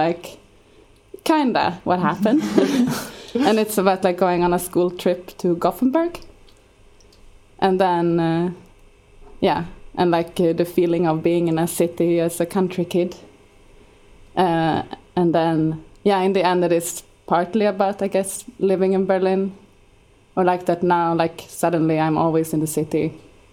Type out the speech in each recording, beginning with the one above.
like kinda what happened. And it's about like going on a school trip to Gothenburg. And then, and like the feeling of being in a city as a country kid. And then, in the end it is partly about, I guess, living in Berlin. Or like that now, like suddenly I'm always in the city.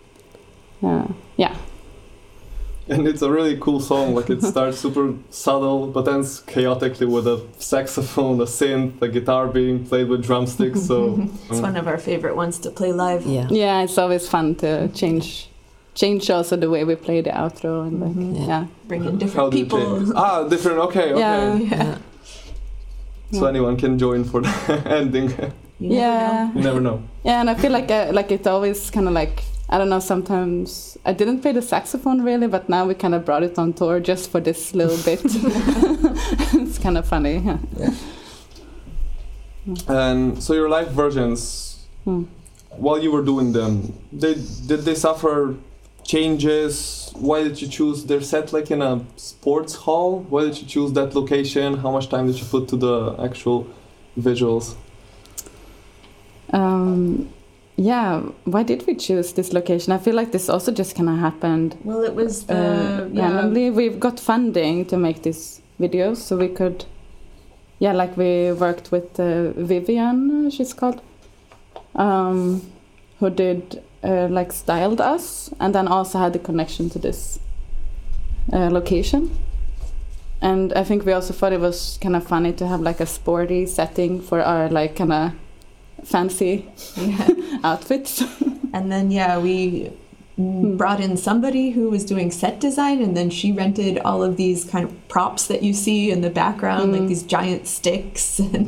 And it's a really cool song. Like it starts super subtle, but ends chaotically with a saxophone, a synth, a guitar being played with drumsticks. So it's one of our favorite ones to play live. Yeah, it's always fun to change also the way we play the outro and like, bring in different people. Different. Okay. Yeah. So anyone can join for the ending. You never know. Yeah, and I feel like it always kind of like, I don't know, sometimes I didn't play the saxophone really, but now we kind of brought it on tour just for this little bit. It's kind of funny. Yeah. And so your live versions, while you were doing them, did they suffer changes? Why did you choose their set like in a sports hall? Why did you choose that location? How much time did you put to the actual visuals? Why did we choose this location? I feel like this also just kind of happened. Well, it was randomly. We've got funding to make these videos, so we could. Yeah, like we worked with Vivian, she's called, who did like styled us, and then also had the connection to this location. And I think we also thought it was kind of funny to have like a sporty setting for our like kind of fancy outfits. And then we brought in somebody who was doing set design, and then she rented all of these kind of props that you see in the background, like these giant sticks and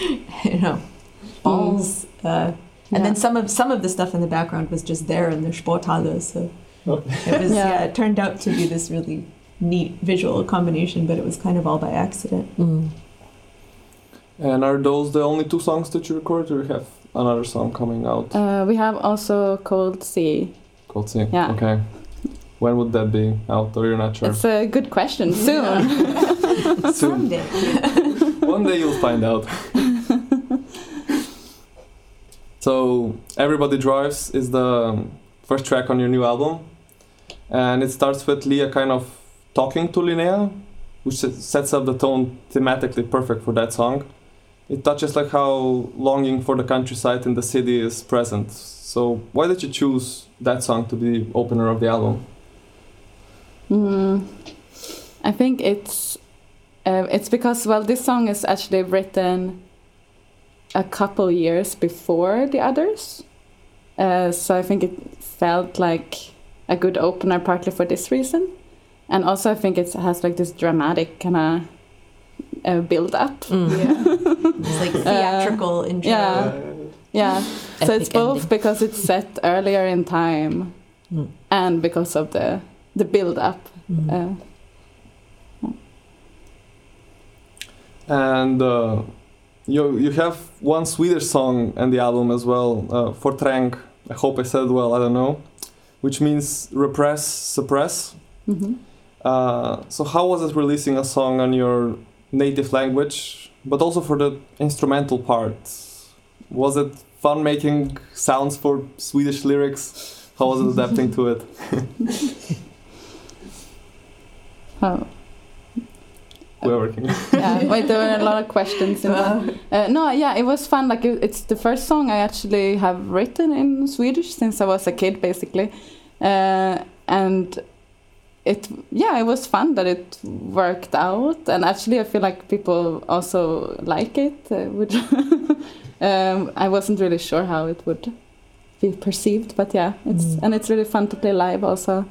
balls. And then some of the stuff in the background was just there in the Sporthalle. So it was it turned out to be this really neat visual combination, but it was kind of all by accident. And are those the only 2 songs that you recorded, or you have another song coming out? We have also Cold Sea. Cold Sea, yeah. Okay. When would that be out, or you're not sure? It's a good question. Soon. Someday. One day you'll find out. So, Everybody Drives is the first track on your new album. And it starts with Leah kind of talking to Linnea, which sets up the tone thematically perfect for that song. It touches like how longing for the countryside in the city is present. So why did you choose that song to be the opener of the album? I think it's because, well, this song is actually written a couple years before the others. So I think it felt like a good opener partly for this reason. And also I think it has like this dramatic kind of build up. It's like theatrical intro. Yeah. So it's both ending. Because it's set earlier in time and because of the build up. And you have one Swedish song in the album as well, Forträng, I hope I said it well, I don't know, which means repress, suppress. So how was it releasing a song on your native language, but also for the instrumental part? Was it fun making sounds for Swedish lyrics? How was it adapting to it? We're working. Wait, there were a lot of questions. It was fun. Like it's the first song I actually have written in Swedish since I was a kid, basically, and it was fun that it worked out. And actually, I feel like people also like it, which I wasn't really sure how it would be perceived, but it's really fun to play live also.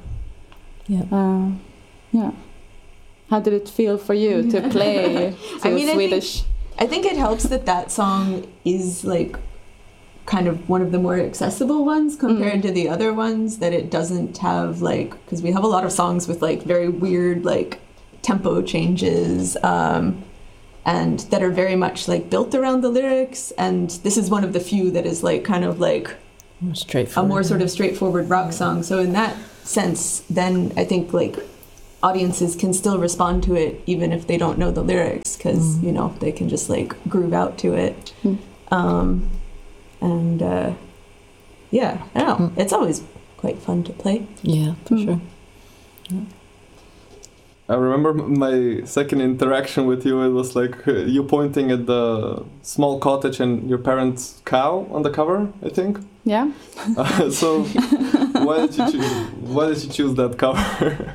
How did it feel for you to play Swedish? I think it helps that song is like kind of one of the more accessible ones compared to the other ones, that it doesn't have like, because we have a lot of songs with like very weird like tempo changes and that are very much like built around the lyrics, and this is one of the few that is like kind of like a more sort of straightforward rock song. So in that sense, then I think like audiences can still respond to it even if they don't know the lyrics, because you know, they can just like groove out to it. Yeah, I don't know, it's always quite fun to play. Yeah, for sure. I remember my second interaction with you. It was like you pointing at the small cottage and your parents' cow on the cover, I think. Yeah. So why did you choose that cover?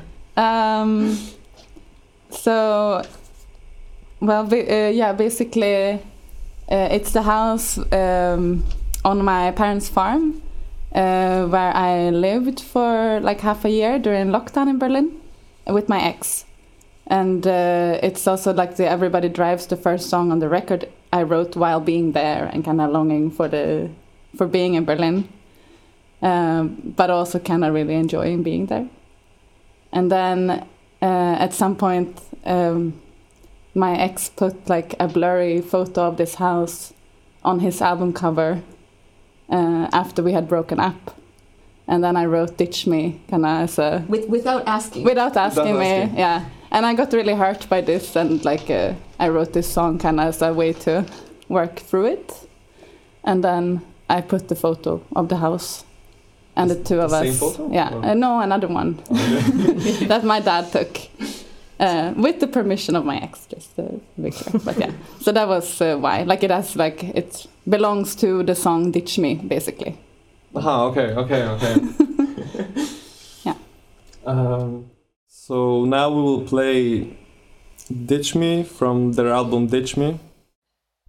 So, well, basically, it's the house on my parents' farm where I lived for like half a year during lockdown in Berlin with my ex. And it's also like Everybody Drives, the first song on the record I wrote while being there and kind of longing for being in Berlin, but also kind of really enjoying being there. And then at some point my ex put like a blurry photo of this house on his album cover after we had broken up. And then I wrote "Ditch Me" kind of as a... Without asking. Without asking me, yeah. And I got really hurt by this, and like I wrote this song kind of as a way to work through it. And then I put the photo of the house and the two of us. Same photo? Yeah, no, another one that my dad took with the permission of my ex, just to be clear. But yeah, so that was why. Like it belongs to the song "Ditch Me," basically. Okay. Yeah. So now we will play "Ditch Me" from their album "Ditch Me."